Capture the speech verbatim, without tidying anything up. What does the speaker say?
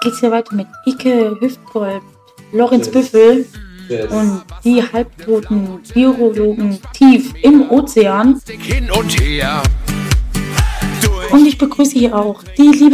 geht's hier weiter mit Ike Hüftgold, Lorenz Büffel und die halbtoten Biologen tief im Ozean. Hin und her. Und ich begrüße hier auch die liebe